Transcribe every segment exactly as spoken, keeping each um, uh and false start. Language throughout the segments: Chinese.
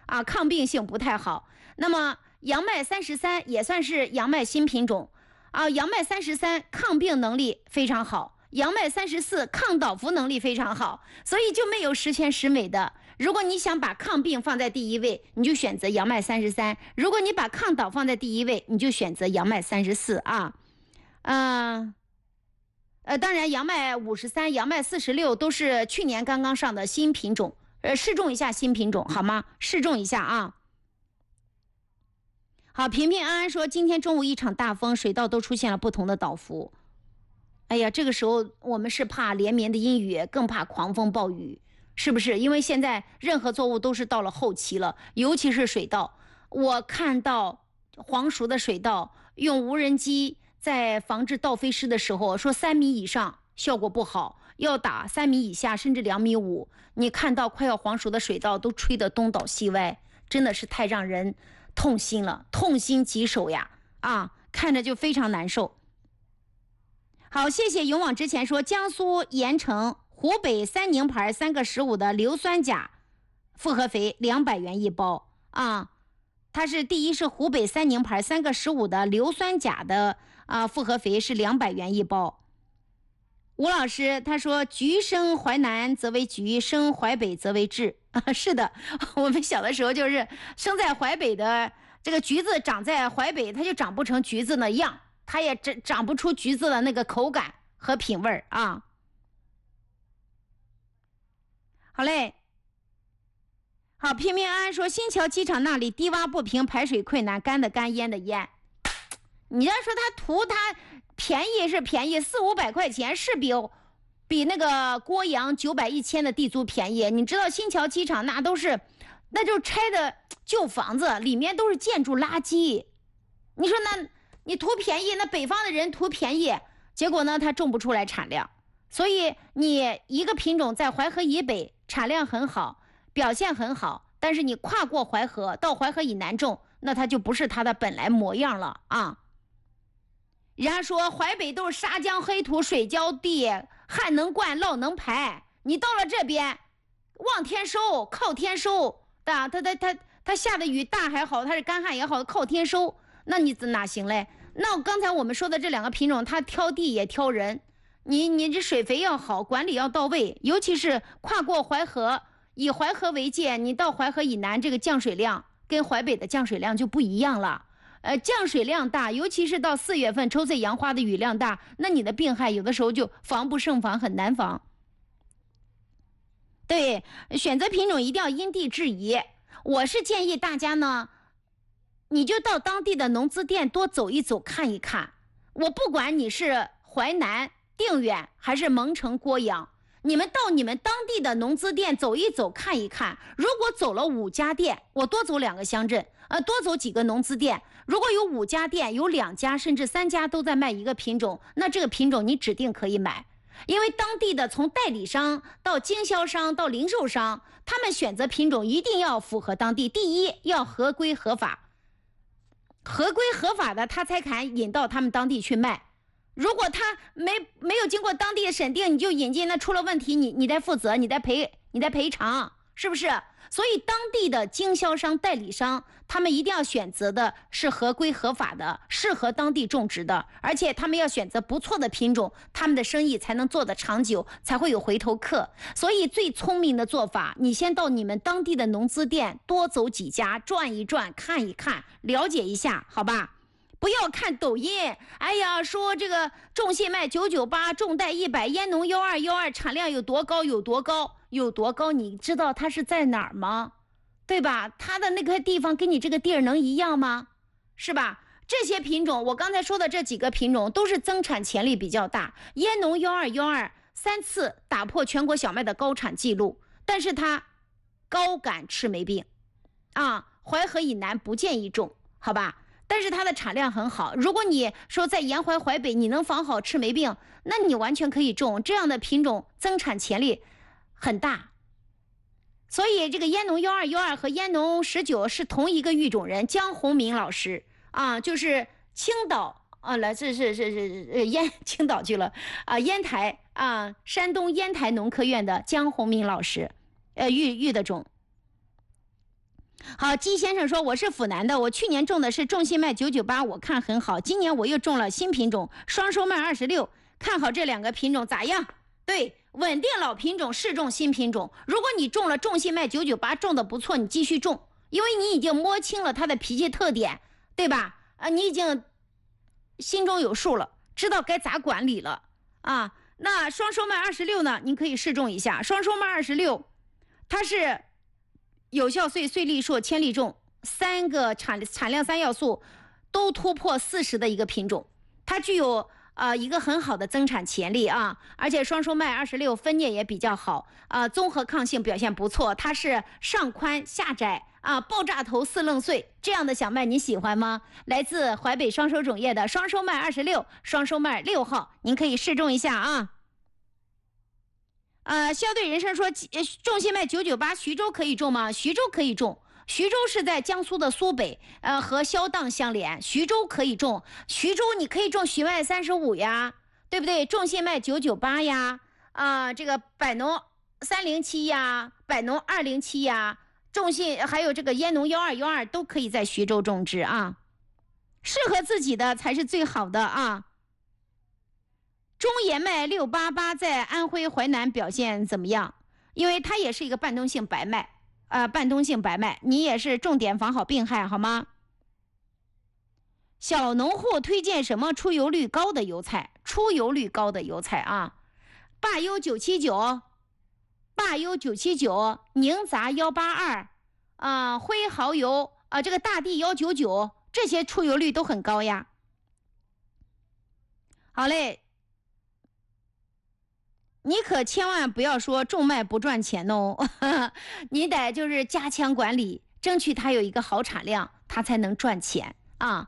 啊，抗病性不太好。那么杨麦三十三也算是杨麦新品种啊，杨麦三十三抗病能力非常好，杨麦三十四抗倒伏能力非常好，所以就没有十全十美的。如果你想把抗病放在第一位，你就选择杨麦三十三；如果你把抗倒放在第一位，你就选择杨麦三十四啊。嗯、呃，呃，当然杨麦五十三、杨麦四十六都是去年刚刚上的新品种，呃，试种一下新品种好吗？试种一下啊。好，平平安安说，今天中午一场大风，水稻都出现了不同的倒伏。哎呀，这个时候我们是怕连绵的阴雨，更怕狂风暴雨，是不是？因为现在任何作物都是到了后期了，尤其是水稻。我看到黄熟的水稻用无人机在防治稻飞失的时候，说三米以上效果不好，要打三米以下甚至两米五。你看到快要黄熟的水稻都吹得东倒西歪，真的是太让人痛心了，痛心疾首呀！啊，看着就非常难受。好，谢谢勇往直前说，江苏盐城湖北三宁牌三个十五的硫酸钾复合肥两百元一包啊，它是第一是湖北三宁牌三个十五的硫酸钾的啊复合肥是两百元一包。吴老师他说，橘生淮南则为橘，生淮北则为枳啊。是的，我们小的时候就是生在淮北的这个橘子长在淮北，它就长不成橘子那样，它也长长不出橘子的那个口感和品味啊。好嘞，好，平平安安说，新桥机场那里低洼不平，排水困难，干的干，淹的淹。你要说他图他便宜是便宜，四五百块钱是比比那个郭阳九百一千的地租便宜。你知道新桥机场那都是，那就拆的旧房子，里面都是建筑垃圾。你说那你图便宜，那北方的人图便宜，结果呢他种不出来产量。所以你一个品种在淮河以北产量很好，表现很好，但是你跨过淮河到淮河以南种，那它就不是它的本来模样了啊。人家说淮北都是沙浆黑土水浇地，旱能灌涝能排，你到了这边望天收靠天收，它它它它它下的雨大还好，它是干旱也好，靠天收，那你哪行嘞？那刚才我们说的这两个品种，它挑地也挑人，你你这水肥要好，管理要到位，尤其是跨过淮河，以淮河为界，你到淮河以南，这个降水量跟淮北的降水量就不一样了。呃，降水量大，尤其是到四月份抽穗杨花的雨量大，那你的病害有的时候就防不胜防，很难防。对，选择品种一定要因地制宜。我是建议大家呢，你就到当地的农资店多走一走，看一看。我不管你是淮南、定远还是蒙城、郭阳，你们到你们当地的农资店走一走，看一看。如果走了五家店，我多走两个乡镇，呃，多走几个农资店。如果有五家店，有两家甚至三家都在卖一个品种，那这个品种你指定可以买。因为当地的从代理商到经销商到零售商，他们选择品种一定要符合当地，第一要合规合法，合规合法的他才敢引到他们当地去卖。如果他没没有经过当地的审定，你就引进，那出了问题你你得负责，你得赔你得赔偿，是不是？所以当地的经销商代理商他们一定要选择的是合规合法的，适合当地种植的，而且他们要选择不错的品种，他们的生意才能做得长久，才会有回头客。所以最聪明的做法，你先到你们当地的农资店多走几家，转一转，看一看，了解一下，好吧？不要看抖音，哎呀，说这个种信卖九九八，种贷一百，烟农幺二幺二，产量有多高有多高有多高，你知道它是在哪儿吗？对吧？它的那个地方跟你这个地儿能一样吗？是吧？这些品种，我刚才说的这几个品种都是增产潜力比较大。烟农幺二幺二三次打破全国小麦的高产记录，但是它高感赤霉病啊，淮河以南不建议种，好吧？但是它的产量很好，如果你说在沿淮淮北你能防好赤霉病，那你完全可以种这样的品种，增产潜力很大。所以这个烟农幺二幺二和烟农十九是同一个育种人，江洪明老师啊，就是青岛啊，来这是是是是烟青岛去了啊，烟台啊，山东烟台农科院的江洪明老师，呃育育的种。 好，季先生说我是府南的，我去年种的是众信麦九九八，我看很好，今年我又种了新品种双收麦二十六，看好这两个品种咋样？对，稳定老品种，试种新品种。如果你种了众信麦九九八种的不错，你继续种，因为你已经摸清了它的脾气特点，对吧？啊，你已经心中有数了，知道该咋管理了啊。那双收麦二十六呢？您可以试种一下双收麦二十六，它是有效穗、穗粒硕、千粒重三个产产量三要素都突破四十的一个品种，它具有呃一个很好的增产潜力啊，而且双收麦二十六分蘖也比较好啊、呃，综合抗性表现不错，它是上宽下窄啊，爆炸头四愣穗这样的小麦你喜欢吗？来自淮北双收种业的双收麦二十六，双收麦六号，您可以试种一下啊。呃，肖对人生说，众信麦九九八徐州可以种吗？徐州可以种，徐州是在江苏的苏北，呃，和萧荡相连，徐州可以种。徐州你可以种徐麦三十五呀，对不对？众信麦九九八呀，啊、呃，这个百农三零七呀，百农二零七呀，众信还有这个烟农幺二幺二都可以在徐州种植啊，适合自己的才是最好的啊。中盐麦六八八在安徽淮南表现怎么样？因为它也是一个半冬性白麦，呃，半冬性白麦，你也是重点防好病害，好吗？小农户推荐什么出油率高的油菜？出油率高的油菜啊，霸优九七九，霸优九七九，宁杂幺八二，啊，灰蚝油啊、呃，这个大地幺九九，这些出油率都很高呀。好嘞。你可千万不要说种麦不赚钱哦，你得就是加强管理，争取它有一个好产量，它才能赚钱啊。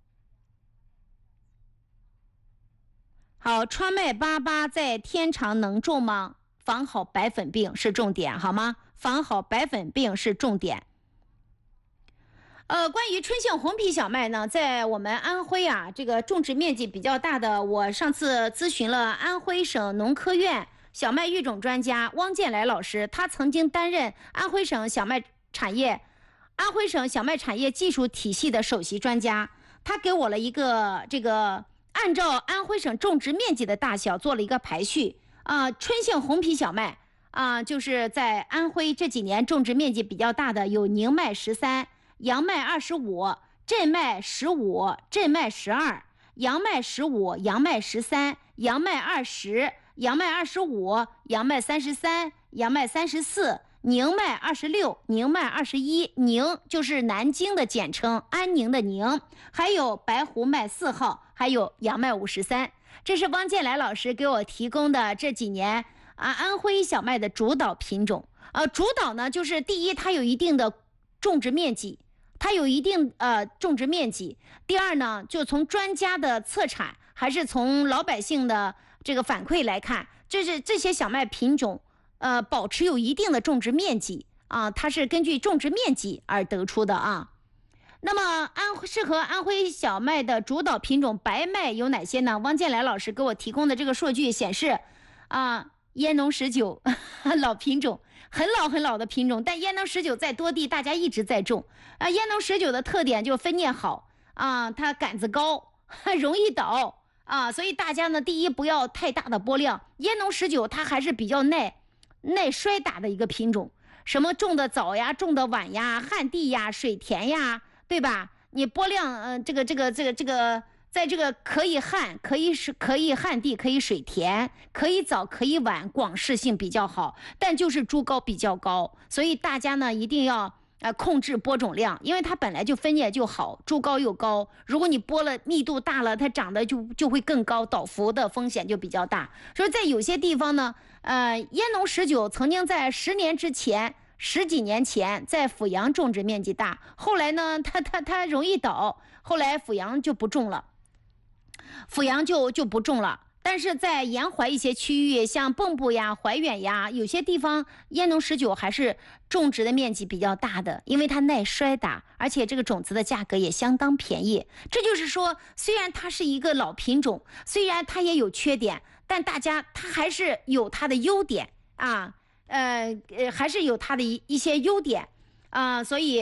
好，川麦八八在天长能种吗？防好白粉病是重点，好吗？防好白粉病是重点。呃，关于春杏红皮小麦呢，在我们安徽啊，这个种植面积比较大的，我上次咨询了安徽省农科院小麦育种专家汪建来老师，他曾经担任安徽省小麦产业、安徽省小麦产业技术体系的首席专家，他给我了一个这个按照安徽省种植面积的大小做了一个排序啊、呃，春杏红皮小麦啊、呃，就是在安徽这几年种植面积比较大的有宁麦十三。杨麦二十五，镇麦十五，镇麦十二，杨麦十五，杨麦十三，杨麦二十，杨麦二十五，杨麦三十三，杨麦三十四，宁麦二十六，宁麦二十一，宁就是南京的简称，安宁的宁，还有白胡麦四号，还有杨麦五十三。这是汪建来老师给我提供的这几年啊安徽小麦的主导品种。呃，主导呢，就是第一，它有一定的种植面积。它有一定呃种植面积。第二呢，就从专家的测产，还是从老百姓的这个反馈来看，这是这些小麦品种，呃，保持有一定的种植面积啊，它是根据种植面积而得出的啊。那么安适合安徽小麦的主导品种白麦有哪些呢？汪建来老师给我提供的这个数据显示，啊，烟农十九老品种。很老很老的品种，但烟农十九在多地大家一直在种啊。烟农十九的特点就分蘖好啊，它杆子高，容易倒啊，所以大家呢，第一不要太大的播量。烟农十九它还是比较耐耐摔打的一个品种，什么种的早呀，种的晚呀，旱地呀，水田呀，对吧？你播量，呃，这个这个这个这个。在这个可以旱，可以是可以旱地，可以水田，可以早，可以晚，广适性比较好，但就是株高比较高，所以大家呢一定要呃控制播种量，因为它本来就分蘖就好，株高又高，如果你播了密度大了，它长得就就会更高，倒伏的风险就比较大。所以在有些地方呢，呃，烟农十九曾经在十年之前。十几年前在阜阳种植面积大，后来呢，它它它容易倒，后来阜阳就不种了。阜阳就就不种了，但是在沿淮一些区域，像蚌埠呀、怀远呀，有些地方烟农十九还是种植的面积比较大的，因为它耐摔打，而且这个种子的价格也相当便宜。这就是说，虽然它是一个老品种，虽然它也有缺点，但大家它还是有它的优点啊，呃呃，还是有它的一一些优点啊，所以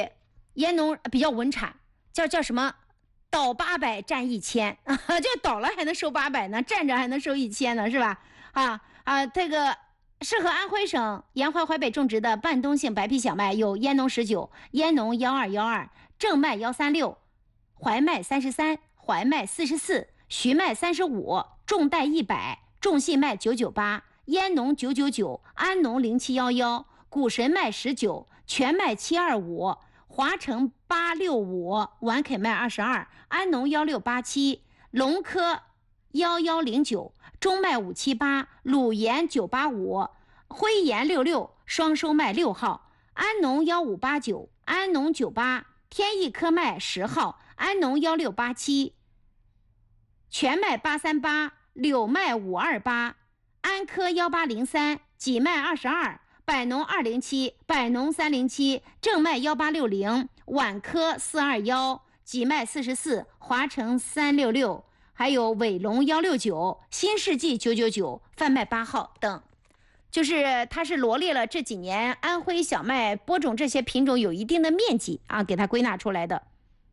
烟农比较稳产，叫叫什么？倒八百占一千，就倒了还能收八百呢，站着还能收一千呢，是吧？啊啊，这个适合安徽省沿淮淮北种植的半冬性白皮小麦有烟农十九、烟农幺二幺二、正麦幺三六、淮麦三十三、淮麦四十四、徐麦三十五、重代一百、重细麦九九八、烟农九九九、安农零七幺幺、古神麦十九、全麦七二五、华城八六五、皖肯麦二十二、安农幺六八七、龙科幺幺零九、中麦五七八、鲁盐九八五、辉盐六六、双收麦六号、安农幺五八九、安农九八、天益科麦十号、安农幺六八七、全麦八三八、柳麦五二八、安科幺八零三、己麦二十二、百农二零七、百农三零七、正麦幺八六零、皖科四二幺、己麦四十四、华城三六六，还有伟龙幺六九、新世纪九九九、贩麦八号等。就是它是罗列了这几年安徽小麦播种这些品种有一定的面积啊，给它归纳出来的。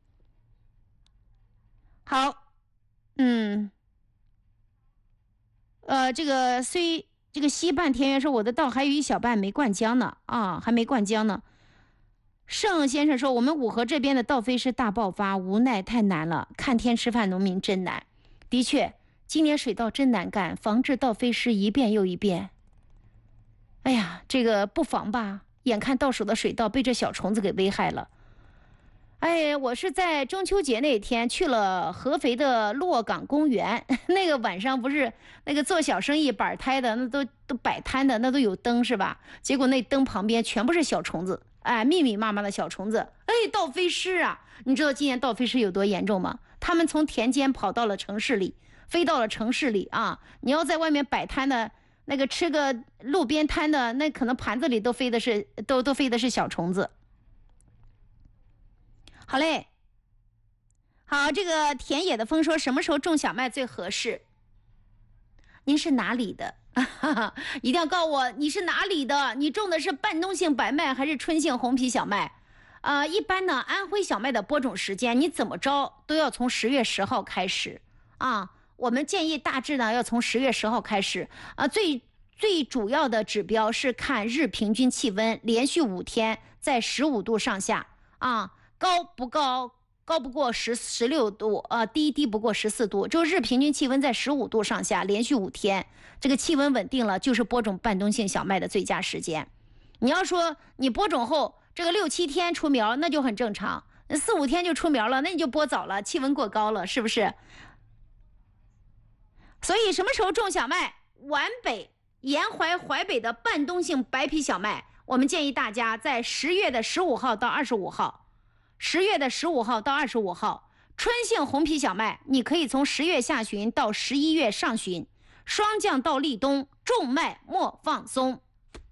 好，嗯，呃，这个虽这个西半田园说我的稻还有一小半没灌浆呢，啊，还没灌浆呢。盛先生说我们五河这边的稻飞失大爆发，无奈太难了，看天吃饭农民真难。的确，今年水稻真难干，防治稻飞失一遍又一遍。哎呀，这个不防吧，眼看到手的水稻被这小虫子给危害了。哎，我是在中秋节那天去了合肥的洛港公园，那个晚上不是那个做小生意摆摊的，那都都摆摊的，那都有灯是吧？结果那灯旁边全部是小虫子，哎，密密麻麻的小虫子，哎，稻飞失啊！你知道今年稻飞失有多严重吗？他们从田间跑到了城市里，飞到了城市里啊！你要在外面摆摊的。那个吃个路边摊的，那可能盘子里都飞的是都都飞的是小虫子。好嘞，好，这个田野的风说什么时候种小麦最合适？您是哪里的？一定要告诉我你是哪里的？你种的是半冬性白麦还是春性红皮小麦？呃，一般呢，安徽小麦的播种时间你怎么着都要从十月十号开始啊。我们建议大致呢要从十月十号开始啊，最最主要的指标是看日平均气温，连续五天在十五度上下啊，高不高？高不过十十六度，呃，低低不过十四度，就日平均气温在十五度上下，连续五天，这个气温稳定了，就是播种半冬性小麦的最佳时间。你要说你播种后这个六七天出苗，那就很正常；四五天就出苗了，那你就播早了，气温过高了，是不是？所以什么时候种小麦？皖北沿淮淮北的半冬性白皮小麦，我们建议大家在十月的十五号到二十五号，十月的十五号到二十五号。春性红皮小麦，你可以从十月下旬到十一月上旬，霜降到立冬，种麦莫放松。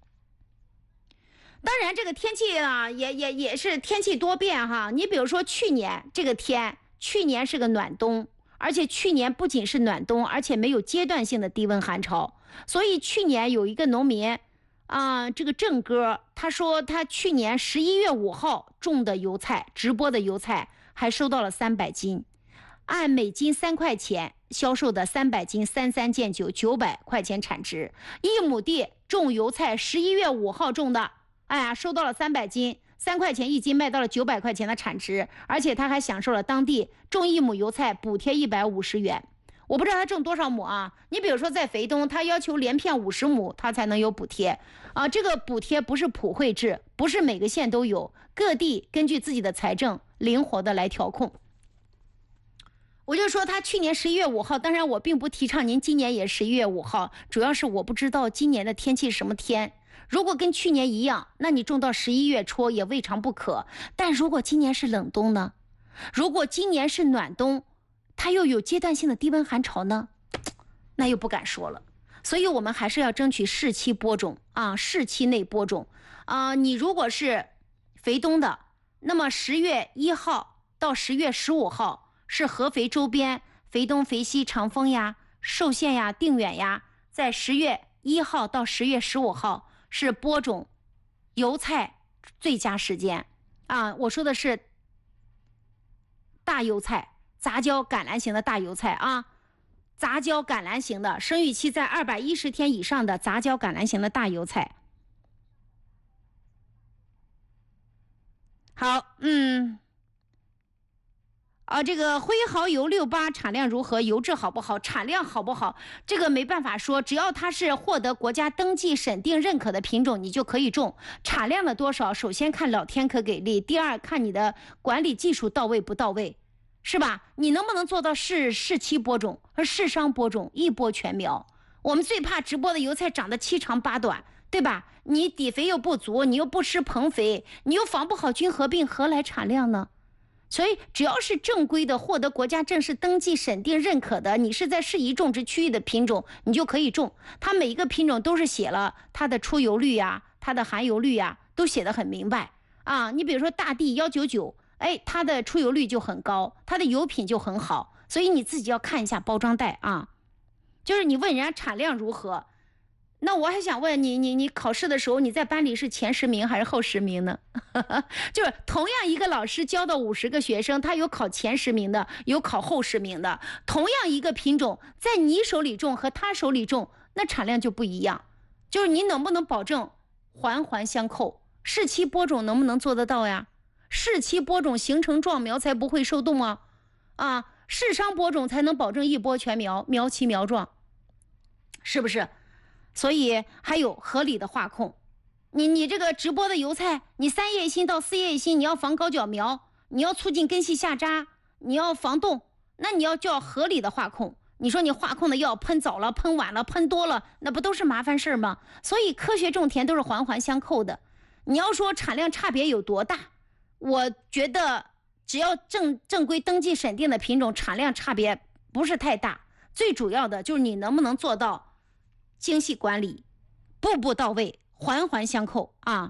当然，这个天气啊，也也也是天气多变哈。你比如说去年这个天，去年是个暖冬。而且去年不仅是暖冬，而且没有阶段性的低温寒潮，所以去年有一个农民啊、呃，这个郑哥他说他去年十一月五号种的油菜，直播的油菜还收到了三百斤，按每斤三块钱销售的三百斤三三件九，九百块钱产值，一亩地种油菜，十一月五号种的，哎呀，收到了三百斤。三块钱一斤卖到了九百块钱的产值，而且他还享受了当地种一亩油菜补贴一百五十元。我不知道他种多少亩啊？你比如说在肥东，他要求连片五十亩，他才能有补贴啊。这个补贴不是普惠制，不是每个县都有，各地根据自己的财政灵活的来调控。我就说他去年十一月五号，当然我并不提倡您今年也十一月五号，主要是我不知道今年的天气是什么天。如果跟去年一样，那你种到十一月初也未尝不可。但如果今年是冷冬呢？如果今年是暖冬，它又有阶段性的低温寒潮呢？那又不敢说了。所以我们还是要争取适期播种啊，适期内播种啊。你如果是肥冬的，那么十月一号到十月十五号是合肥周边肥东、肥西、长丰呀、寿县呀、定远呀，在十月一号到十月十五号是播种油菜最佳时间啊，我说的是大油菜，杂交橄榄型的大油菜啊，杂交橄榄型的，生育期在二百一十天以上的杂交橄榄型的大油菜。好，嗯。啊，这个挥毫油六八产量如何？油质好不好？产量好不好？这个没办法说，只要它是获得国家登记审定认可的品种，你就可以种。产量的多少，首先看老天可给力，第二看你的管理技术到位不到位，是吧？你能不能做到适适期播种和适商播种，一播全苗？我们最怕直播的油菜长得七长八短，对吧？你底肥又不足，你又不施棚肥，你又防不好菌合并，何来产量呢？所以只要是正规的，获得国家正式登记审定认可的，你是在适宜种植区域的品种，你就可以种。它每一个品种都是写了它的出油率呀、它的含油率呀，都写得很明白啊。你比如说大地一九九，哎，它的出油率就很高，它的油品就很好，所以你自己要看一下包装袋啊。就是你问人家产量如何，那我还想问你，你你考试的时候，你在班里是前十名还是后十名呢？就是同样一个老师教到五十个学生，他有考前十名的，有考后十名的。同样一个品种，在你手里种和他手里种，那产量就不一样。就是你能不能保证环环相扣？适期播种能不能做得到呀？适期播种形成壮苗才不会受冻啊！啊，适商播种才能保证一播全苗，苗齐苗壮，是不是？所以还有合理的化控，你你这个直播的油菜，你三叶心到四叶心，你要防高脚苗，你要促进根系下扎，你要防冻，那你要叫合理的化控。你说你化控的药喷早了、喷晚了、喷多了，那不都是麻烦事儿吗？所以科学种田都是环环相扣的。你要说产量差别有多大，我觉得只要正正规登记审定的品种，产量差别不是太大。最主要的就是你能不能做到精细管理，步步到位，环环相扣啊！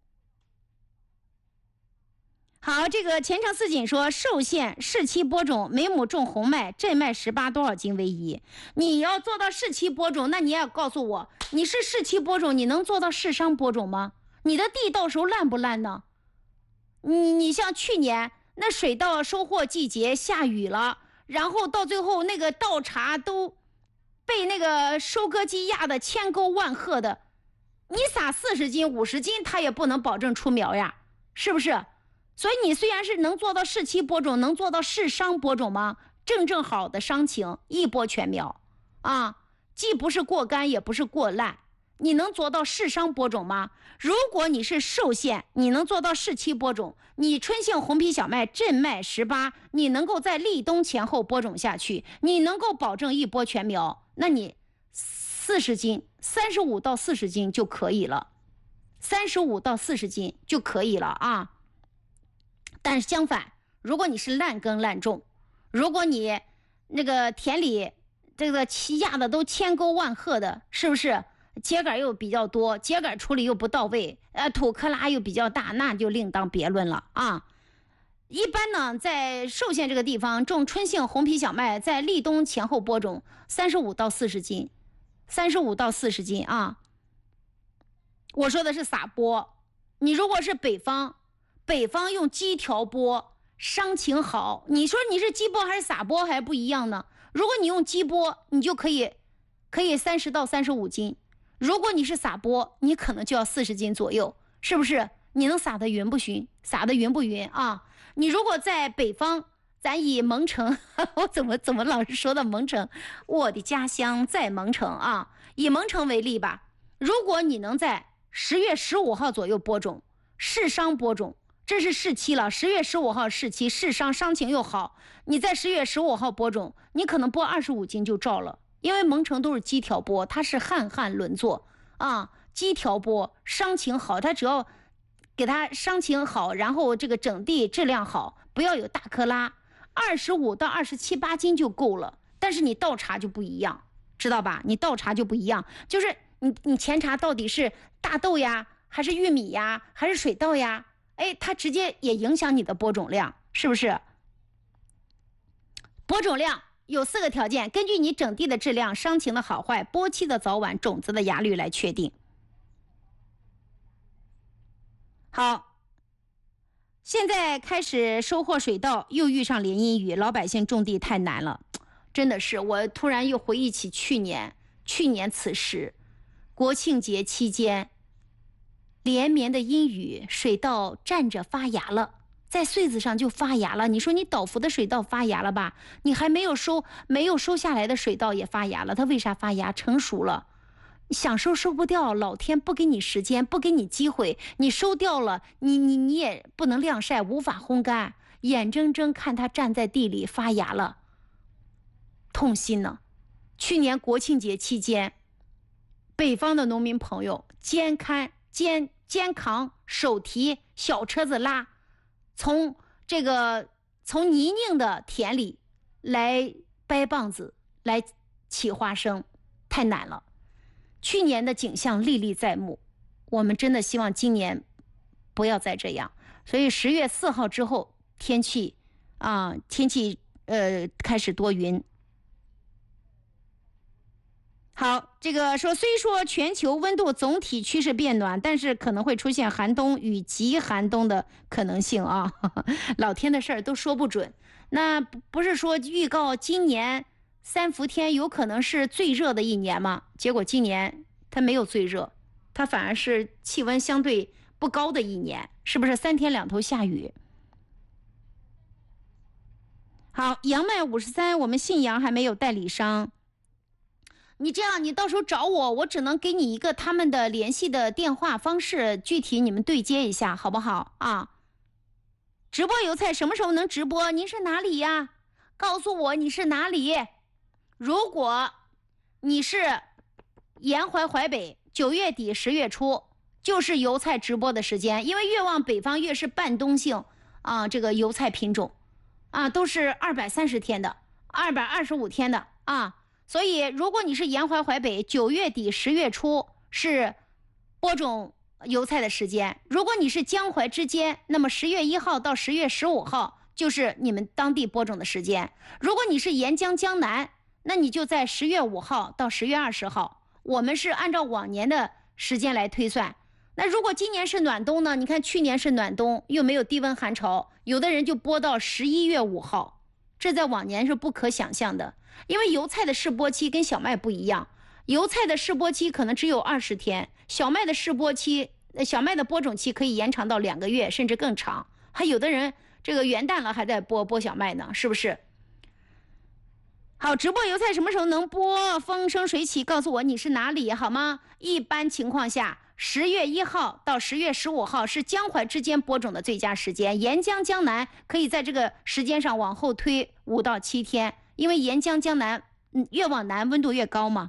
好，这个前程似锦说，寿县适期播种，每亩种红麦、镇麦十八多少斤为宜？你要做到适期播种，那你也要告诉我，你是适期播种，你能做到适商播种吗？你的地到时候烂不烂呢？你你像去年那水稻收获季节下雨了，然后到最后那个稻茬都被那个收割机压的千沟万壑的，你撒四十斤五十斤，它也不能保证出苗呀，是不是？所以你虽然是能做到适期播种，能做到适商播种吗？正正好的商情，一播全苗啊，既不是过干，也不是过烂。你能做到适商播种吗？如果你是寿县，你能做到适期播种，你春杏红皮小麦、镇麦十八，你能够在立冬前后播种下去，你能够保证一播全苗，那你四十斤、三十五到四十斤就可以了，三十五到四十斤就可以了啊。但是相反，如果你是烂耕烂种，如果你那个田里这个齐压的都千沟万壑的，是不是？秸秆又比较多，秸秆处理又不到位，呃，土克拉又比较大，那就另当别论了啊。一般呢，在寿县这个地方种春杏红皮小麦，在立冬前后播种，三十五到四十斤，三十五到四十斤啊。我说的是撒播，你如果是北方，北方用机条播，商情好，你说你是机播还是撒播还不一样呢？如果你用机播，你就可以可以三十到三十五斤。如果你是撒播，你可能就要四十斤左右，是不是？你能撒得匀不匀？撒得匀不匀啊？你如果在北方，咱以蒙城，我怎么怎么老是说到蒙城？我的家乡在蒙城啊！以蒙城为例吧，如果你能在十月十五号左右播种，适商播种，这是适期了。十月十五号适期，适商，商情又好，你在十月十五号播种，你可能播二十五斤就照了。因为蒙城都是机条播，它是汉汉轮作啊，机条播商情好，它只要给它商情好，然后这个整地质量好，不要有大克拉，二十五到二十七八斤就够了。但是你倒茶就不一样，知道吧？你倒茶就不一样，就是你你前茶到底是大豆呀，还是玉米呀，还是水稻呀？哎，它直接也影响你的播种量，是不是？播种量有四个条件，根据你整地的质量、商情的好坏、播期的早晚、种子的芽率来确定。好， 现在开始收获水稻，又遇上连阴雨，老百姓种地太难了。真的是，我突然又回忆起去年，去年此时，国庆节期间，连绵的阴雨，水稻站着发芽了，在穗子上就发芽了。你说你倒伏的水稻发芽了吧？你还没有收，没有收下来的水稻也发芽了。它为啥发芽？成熟了。想收收不掉，老天不给你时间，不给你机会，你收掉了，你你你也不能晾晒，无法烘干，眼睁睁看它站在地里发芽了，痛心呢。去年国庆节期间，北方的农民朋友肩看肩肩扛手提小车子拉，从这个从泥泞的田里来掰棒子，来起花生，太难了。去年的景象历历在目，我们真的希望今年不要再这样。所以十月四号之后，天气啊，天气呃开始多云。好，这个说虽说全球温度总体趋势变暖，但是可能会出现寒冬与极寒冬的可能性啊。老天的事儿都说不准。那不是说预告今年三伏天有可能是最热的一年吗？结果今年它没有最热，它反而是气温相对不高的一年，是不是三天两头下雨？好，杨麦五十三，我们信阳还没有代理商。你这样，你到时候找我，我只能给你一个他们的联系的电话方式，具体你们对接一下，好不好啊？直播油菜什么时候能直播？您是哪里呀？告诉我你是哪里。如果你是沿淮淮北，九月底十月初就是油菜直播的时间，因为越往北方越是半冬性啊，这个油菜品种啊都是二百三十天的，二百二十五天的啊，所以如果你是沿淮淮北，九月底十月初是播种油菜的时间。如果你是江淮之间，那么十月一号到十月十五号就是你们当地播种的时间。如果你是沿江江南，那你就在十月五号到十月二十号，我们是按照往年的时间来推算。那如果今年是暖冬呢？你看去年是暖冬，又没有低温寒潮，有的人就播到十一月五号，这在往年是不可想象的。因为油菜的试播期跟小麦不一样，油菜的试播期可能只有二十天，小麦的试播期，小麦的播种期可以延长到两个月甚至更长。还有的人这个元旦了还在播播小麦呢，是不是？好，直播油菜什么时候能播？风生水起，告诉我你是哪里好吗？一般情况下，十月一号到十月十五号是江淮之间播种的最佳时间，沿江江南可以在这个时间上往后推五到七天，因为沿江江南，嗯，越往南温度越高嘛。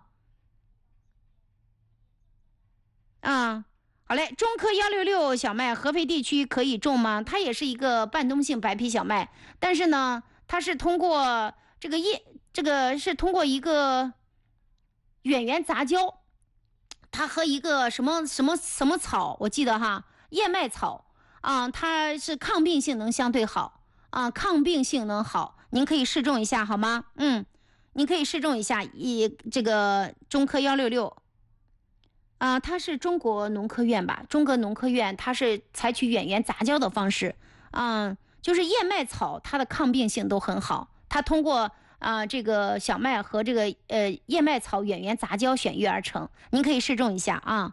啊，好嘞，中科幺六六小麦合肥地区可以种吗？它也是一个半冬性白皮小麦，但是呢，它是通过这个叶，这个是通过一个远缘杂交，它和一个什么什么什么草，我记得哈，燕麦草啊，它是抗病性能相对好啊，抗病性能好，您可以试种一下好吗？嗯，您可以试种一下一这个中科幺六六。啊，它是中国农科院吧？中国农科院它是采取远缘杂交的方式，嗯，就是燕麦草它的抗病性都很好，它通过啊、呃、这个小麦和这个呃燕麦草远缘杂交选育而成，您可以试种一下啊。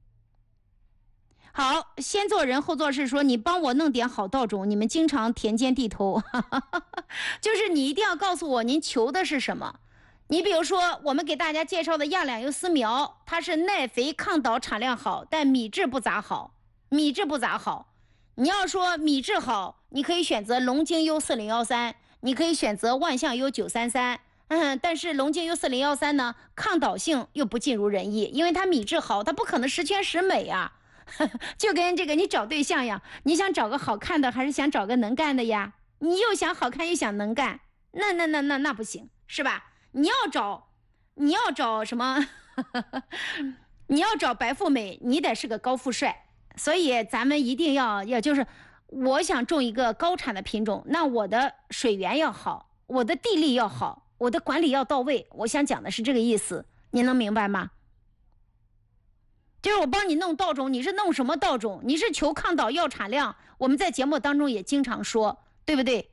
好，先做人后做事说，你帮我弄点好稻种，你们经常田间地头，就是你一定要告诉我您求的是什么。你比如说我们给大家介绍的亚两优丝苗，它是耐肥抗倒产量好，但米质不咋好，米质不咋好。你要说米质好，你可以选择龙精优四零一三，你可以选择万象优九三三，嗯，但是龙精优四零一三呢，抗倒性又不尽如人意，因为它米质好，它不可能十全十美啊。就跟这个你找对象呀，你想找个好看的还是想找个能干的呀？你又想好看又想能干，那那那那那不行，是吧？你要找，你要找什么？你要找白富美，你得是个高富帅。所以咱们一定要要就是，我想种一个高产的品种，那我的水源要好，我的地力要好，我的管理要到位。我想讲的是这个意思，您能明白吗？ 就是我帮你弄稻种，你是弄什么稻种？你是求抗倒要产量，我们在节目当中也经常说，对不对？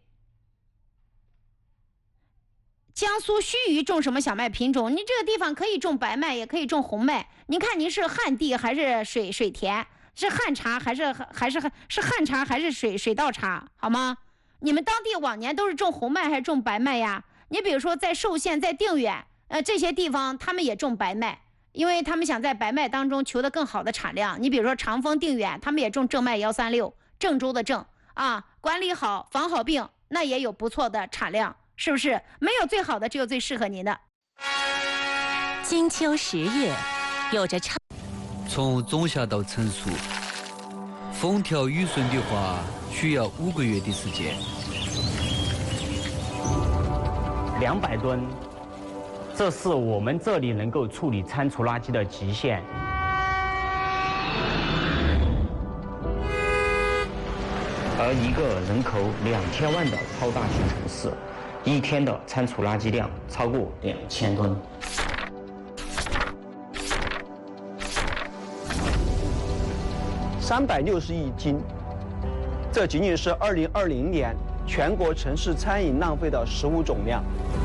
江苏盱眙种什么小麦品种？你这个地方可以种白麦，也可以种红麦。您看您是旱地还是水水田？是旱茶还是还是是旱茶还是水水稻茶？好吗？你们当地往年都是种红麦还是种白麦呀？你比如说在寿县、在定远，呃这些地方他们也种白麦，因为他们想在白麦当中求得更好的产量。你比如说长丰、定远，他们也种正麦幺三六，郑州的郑啊，管理好，防好病，那也有不错的产量。是不是没有最好的，只有最适合您的？ 金秋十月，有着超。 从种下到成熟，风调雨顺的话，需要五个月的时间。 两百吨，这是我们这里能够处理餐厨垃圾的极限。而一个人口两千万的超大型城市，一天的餐厨垃圾量超过两千吨。 三百六十亿斤，这仅仅是二零二零年全国城市餐饮浪费的食物总量。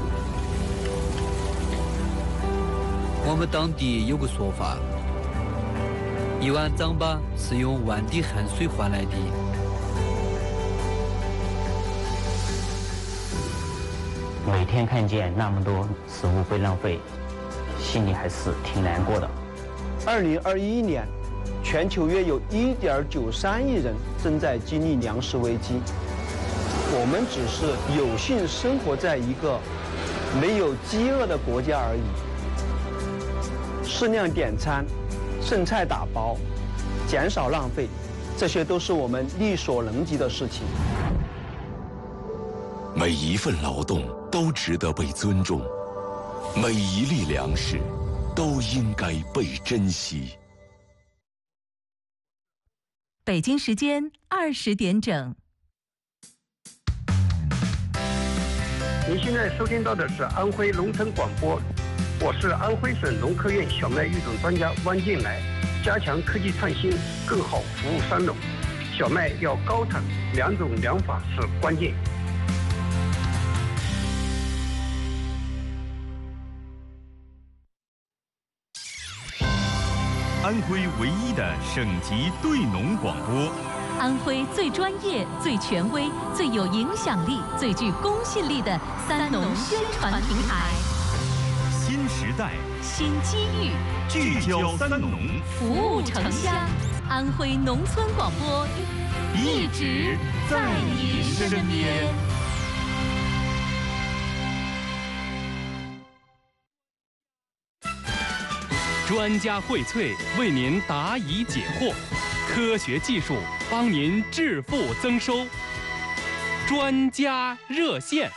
我们当地有个说法，一碗糌粑是用万滴汗水换来的。 每天看见那么多食物被浪费，心里还是挺难过的。 二零二一年，全球约有一点九三亿人正在经历粮食危机。我们只是有幸生活在一个没有饥饿的国家而已。适量点餐，剩菜打包，减少浪费，这些都是我们力所能及的事情。 每一份劳动都值得被尊重，每一粒粮食都应该被珍惜。 北京时间二十点整。 您现在收听到的是安徽农村广播，我是安徽省农科院小麦育种专家汪建来。加强科技创新，更好服务三农。小麦要高产，两种粮法是关键。 安徽唯一的省级对农广播， 安徽最专业、最权威、最有影响力、最具公信力的三农宣传平台。 新时代， 新机遇， 聚焦三农， 服务城乡。安徽农村广播，一直在您身边。 专家荟萃，为您答疑解惑，科学技术帮您致富增收。专家热线，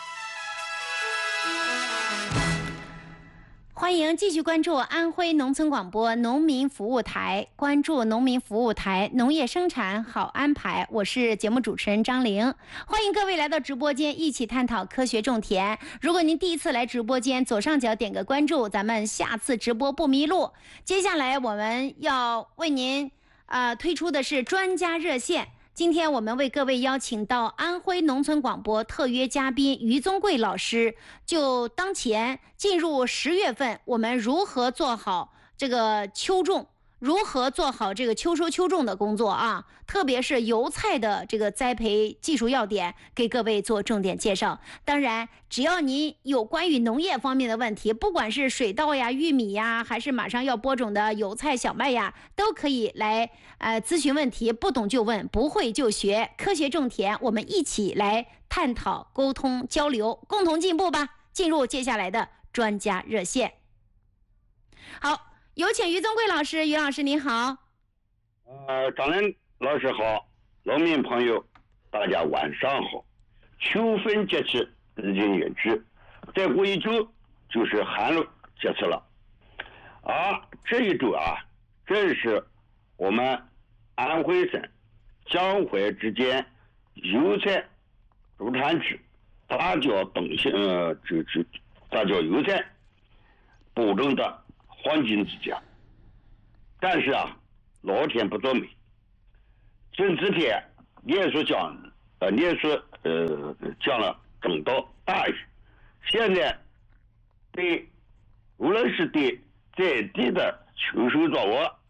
欢迎继续关注安徽农村广播农民服务台，关注农民服务台，农业生产好安排。我是节目主持人张玲，欢迎各位来到直播间，一起探讨科学种田。如果您第一次来直播间，左上角点个关注，咱们下次直播不迷路。接下来我们要为您呃推出的是专家热线。今天我们为各位邀请到安徽农村广播特约嘉宾于宗贵老师，就当前进入十月份，我们如何做好这个秋种，如何做好这个秋收秋种的工作啊，特别是油菜的这个栽培技术要点，给各位做重点介绍。当然，只要您有关于农业方面的问题，不管是水稻呀、玉米呀，还是马上要播种的油菜、小麦呀，都可以来呃咨询问题，不懂就问，不会就学，科学种田，我们一起来探讨、沟通、交流，共同进步吧。进入接下来的专家热线。好。有请于宗贵老师，于老师您好。 呃，张林老师好，农民朋友大家晚上好。秋分节气日近月至，再过一周就是寒露节气了。啊，这一周啊，正是我们安徽省江淮之间油菜主产区大椒等性呃这这大椒油菜播种的黄金之间，但是啊， 老天不作美。这几天连续降呃连续呃降了中到大雨，现在对无论是对在地的秋收作物